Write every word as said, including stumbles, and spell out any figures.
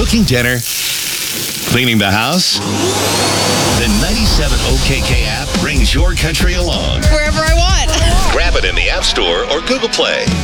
Cooking dinner? Cleaning the house? The ninety-seven O K K app brings your country along. Wherever I want. Grab it in the App Store or Google Play.